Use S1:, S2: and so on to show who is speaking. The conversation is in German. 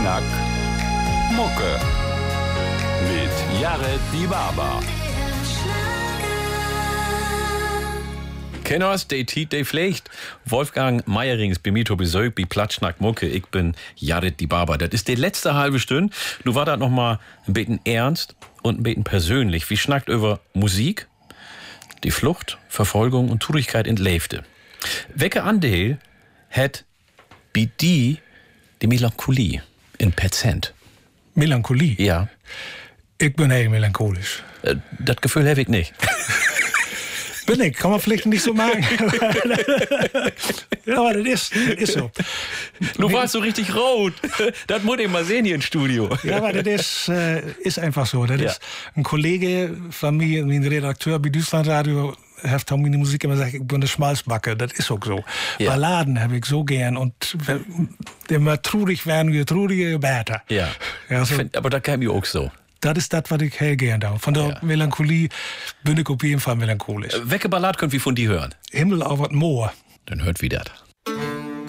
S1: Schnack Mucke mit Jared Die Barber.
S2: Kenners, de Tiet, de Pflicht. Wolfgang Meierings, bei mir Besuch, bei Platschnack Mucke. Ich bin Jared Die Barber. Das ist die letzte halbe Stunde. Du war das noch mal ein bisschen ernst und ein bisschen persönlich. Wie schnackt über Musik, die Flucht, Verfolgung und Traurigkeit in Leefte. Welche Andeel hat bei die Melancholie in Prozent?
S3: Melancholie?
S2: Ja.
S3: Ich bin echt melancholisch.
S2: Das Gefühl habe ich nicht.
S3: Bin ich, kann man vielleicht nicht so machen. Ja, aber das ist so.
S2: Du warst so richtig rot. Das muss ich mal sehen hier im Studio.
S3: Ja, aber das ist einfach so. Das ist ein Kollege von mir, ein Redakteur bei Deutschlandradio, hat meine Musik immer gesagt, ich bin eine Schmalzbacke. Das ist auch so. Ja. Balladen habe ich so gern. Und wenn wir traurig werden, wir traurige Bärter.
S2: Ja, so. Aber da kam ich auch so.
S3: Das ist das, was ich hell gern da. Von der Melancholie bin ich auf jeden Fall melancholisch.
S2: Welche Ballade könnt wir von dir hören?
S3: Himmel auf das Moor.
S2: Dann hört wie das.